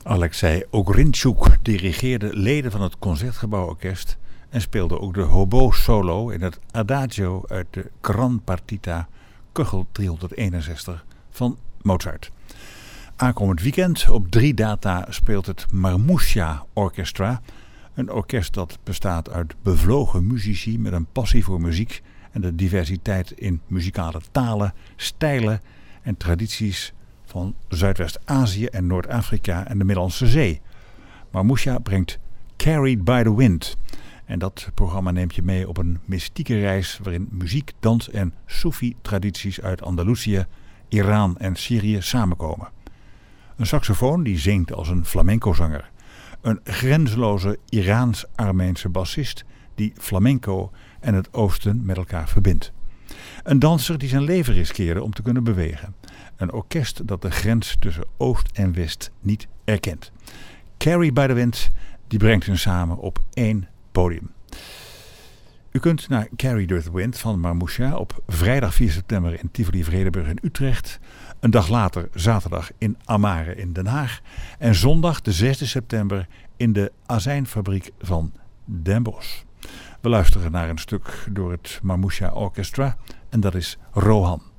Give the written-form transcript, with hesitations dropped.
Alexei Ogrinchuk dirigeerde leden van het Concertgebouworkest en speelde ook de hobo-solo in het Adagio uit de Gran Partita Kuchel 361 van Mozart. Aankomend weekend op 3 data speelt het Marmusha Orchestra, een orkest dat bestaat uit bevlogen muzici met een passie voor muziek en de diversiteit in muzikale talen, stijlen en tradities van Zuidwest-Azië en Noord-Afrika en de Middellandse Zee. Marmusha brengt Carried by the Wind. En dat programma neemt je mee op een mystieke reis waarin muziek, dans en Soefi-tradities uit Andalusië, Iran en Syrië samenkomen. Een saxofoon die zingt als een flamencozanger. Een grenzeloze Iraans-Armeense bassist die flamenco en het oosten met elkaar verbindt. Een danser die zijn leven riskeerde om te kunnen bewegen. Een orkest dat de grens tussen Oost en West niet erkent. Carried by the Wind die brengt hen samen op 1 podium. U kunt naar Carried by the Wind van Marmusha op vrijdag 4 september in Tivoli Vredenburg in Utrecht. Een dag later zaterdag in Amare in Den Haag. En zondag de 6 september in de azijnfabriek van Den Bosch. We luisteren naar een stuk door het Marmusha Orchestra en dat is Rohan.